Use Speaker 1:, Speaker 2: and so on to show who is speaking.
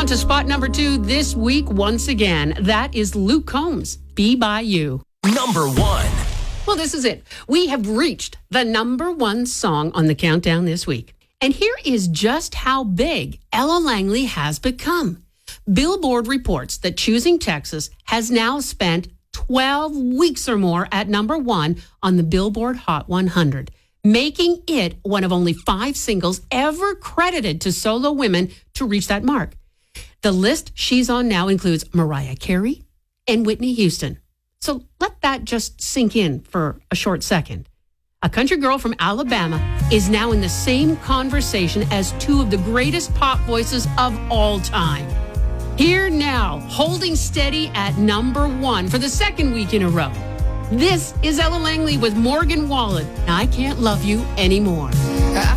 Speaker 1: to spot number 2 this week once again. That is Luke Combs, Be By You.
Speaker 2: Number 1.
Speaker 1: Well, this is it. We have reached the number 1 song on the countdown this week. And here is just how big Ella Langley has become. Billboard reports that Choosing Texas has now spent 12 weeks or more at number 1 on the Billboard Hot 100, making it one of only 5 singles ever credited to solo women to reach that mark. The list she's on now includes Mariah Carey and Whitney Houston. So let that just sink in for a short second. A country girl from Alabama is now in the same conversation as 2 of the greatest pop voices of all time. Here now, holding steady at number 1 for the second week in a row. This is Ella Langley with Morgan Wallen. I Can't Love You Anymore.